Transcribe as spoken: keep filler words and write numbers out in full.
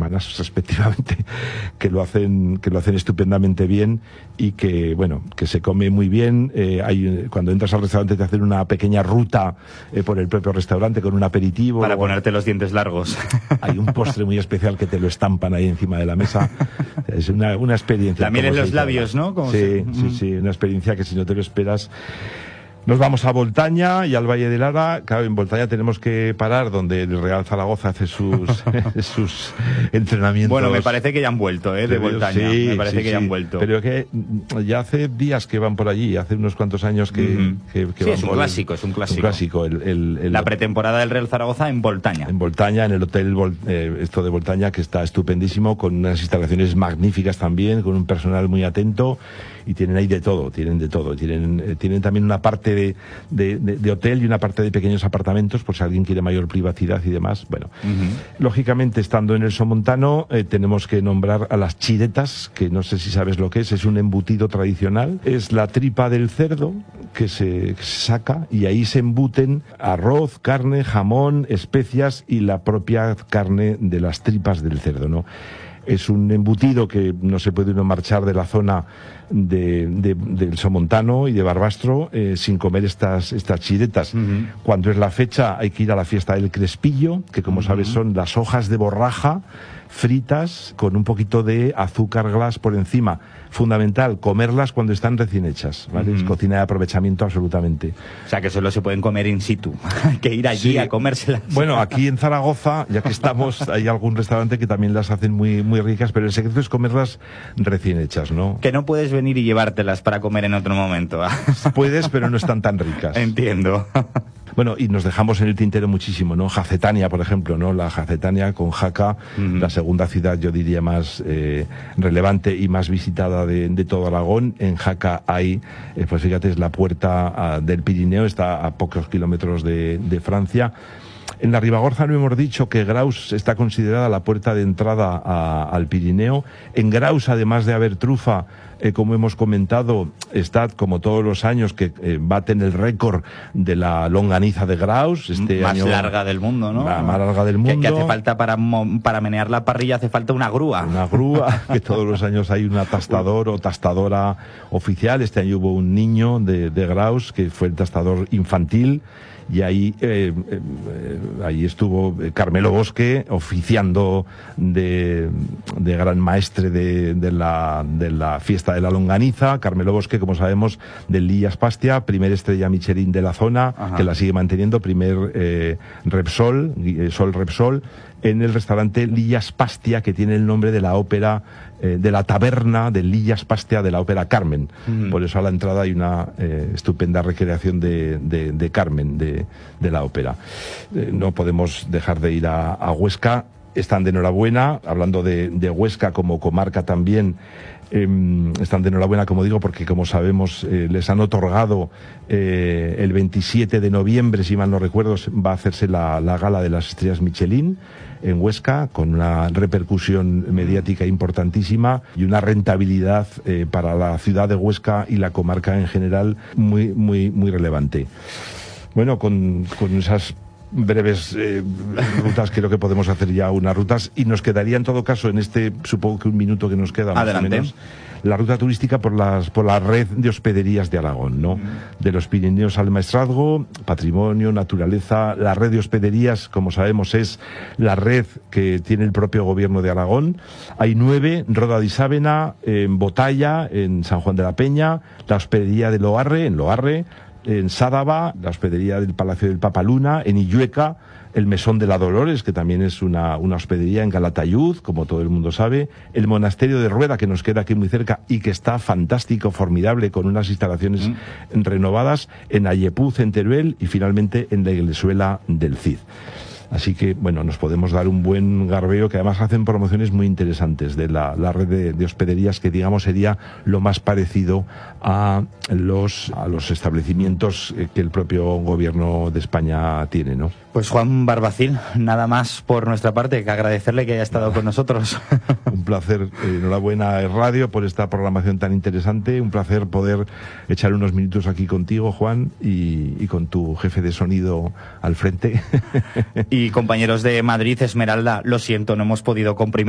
alemanas respectivamente, que lo hacen que lo hacen estupendamente bien y que, bueno, que se come muy bien. Eh, hay, cuando entras al restaurante te hacen una pequeña ruta eh, por el propio restaurante con un aperitivo. Para luego, ponerte los dientes largos. Hay un postre muy especial que te lo estampan ahí encima de la mesa. Es una, una experiencia. La miel en los labios, ¿no? Como sí, se... sí, sí, una experiencia que si no te lo esperas. Nos vamos a Voltaña y al Valle de Lara. Claro, en Voltaña tenemos que parar donde el Real Zaragoza hace sus sus entrenamientos. Bueno, me parece que ya han vuelto, ¿eh? De Voltaña. Sí, me parece sí, que ya sí. han vuelto. Pero que ya hace días que van por allí, hace unos cuantos años que, uh-huh. que, que sí, van es un por clásico, el, es un clásico. Un clásico el, el, el, La pretemporada del Real Zaragoza en Voltaña. En Voltaña, en el hotel Vol, eh, esto de Voltaña, que está estupendísimo, con unas instalaciones magníficas también, con un personal muy atento, y tienen ahí de todo, tienen de todo. Tienen, eh, tienen también una parte de, de, de, de hotel y una parte de pequeños apartamentos, por si alguien quiere mayor privacidad y demás. Bueno, uh-huh. Lógicamente, estando en el Somontano, eh, tenemos que nombrar a las chiretas, que no sé si sabes lo que es, es un embutido tradicional. Es la tripa del cerdo que se, que se saca y ahí se embuten arroz, carne, jamón, especias y la propia carne de las tripas del cerdo, ¿no? Es un embutido que no se puede uno marchar de la zona de, de, del Somontano y de Barbastro eh, sin comer estas, estas chiretas. Uh-huh. Cuando es la fecha hay que ir a la fiesta del Crespillo, que como uh-huh. sabes son las hojas de borraja fritas con un poquito de azúcar glass por encima. Fundamental, comerlas cuando están recién hechas, ¿vale? Uh-huh. Es cocina de aprovechamiento absolutamente. O sea, que solo se pueden comer in situ. Hay que ir allí sí. a comérselas. Bueno, aquí en Zaragoza, ya que estamos, hay algún restaurante que también las hacen muy, muy ricas, pero el secreto es comerlas recién hechas, ¿no? Que no puedes venir y llevártelas para comer en otro momento. Puedes, pero no están tan ricas. Entiendo. Bueno, y nos dejamos en el tintero muchísimo, ¿no? Jacetania, por ejemplo, ¿no? La Jacetania con Jaca, uh-huh. la segunda ciudad, yo diría, más eh, relevante y más visitada de, de todo Aragón. En Jaca hay, eh, pues fíjate, es la puerta a, del Pirineo, está a pocos kilómetros de, de Francia. En la Ribagorza no hemos dicho que Graus está considerada la puerta de entrada a, al Pirineo. En Graus, además de haber trufa, eh, como hemos comentado, está, como todos los años, que eh, baten el récord de la longaniza de Graus. Este más año, larga del mundo, ¿no? La más larga del mundo. Que, que hace falta para, para menear la parrilla, hace falta una grúa. Una grúa, que todos los años hay un tastador o tastadora oficial. Este año hubo un niño de, de Graus, que fue el tastador infantil. Y ahí, eh, eh, ahí estuvo Carmelo Bosque oficiando de, de gran maestre de, de, la, de la fiesta de la longaniza. Carmelo Bosque, como sabemos, del Lillas Pastia, primer estrella Michelin de la zona, Ajá. que la sigue manteniendo, primer eh, Repsol, Sol Repsol, en el restaurante Lillas Pastia, que tiene el nombre de la ópera, eh, de la taberna de Lillas Pastia de la ópera Carmen. Uh-huh. Por eso a la entrada hay una eh, estupenda recreación de, de, de Carmen, de, de la ópera. Eh, no podemos dejar de ir a, a Huesca. Están de enhorabuena, hablando de, de Huesca como comarca también. Eh, están de enhorabuena, como digo, porque como sabemos eh, les han otorgado eh, el veintisiete de noviembre, si mal no recuerdo, va a hacerse la, la gala de las estrellas Michelin en Huesca, con una repercusión mediática importantísima y una rentabilidad eh, para la ciudad de Huesca y la comarca en general muy, muy, muy relevante. Bueno, con, con esas breves eh, rutas creo que podemos hacer ya unas rutas y nos quedaría en todo caso en este, supongo que un minuto que nos queda más Adelante. o menos, la ruta turística por las por la red de hospederías de Aragón, ¿no? Mm. De los Pirineos al Maestrazgo, patrimonio, naturaleza. La red de hospederías, como sabemos, es la red que tiene el propio gobierno de Aragón. Hay nueve: Roda de Isábena, en Botalla, en San Juan de la Peña, la hospedería de Loarre, en Loarre, en Sádava, la hospedería del Palacio del Papaluna, en Illueca, el Mesón de la Dolores, que también es una, una hospedería en Calatayud, como todo el mundo sabe, el Monasterio de Rueda, que nos queda aquí muy cerca y que está fantástico, formidable, con unas instalaciones mm. renovadas, en Ayepuz, en Teruel, y finalmente en la Iglesuela del Cid. Así que, bueno, nos podemos dar un buen garbeo, que además hacen promociones muy interesantes de la, la red de, de hospederías, que digamos sería lo más parecido a los, a los establecimientos que el propio gobierno de España tiene, ¿no? Pues Juan Barbacín, nada más por nuestra parte que agradecerle que haya estado con nosotros. Un placer, enhorabuena a Radio por esta programación tan interesante, un placer poder echar unos minutos aquí contigo, Juan, y, y con tu jefe de sonido al frente. Y compañeros de Madrid, Esmeralda, lo siento, no hemos podido comprimir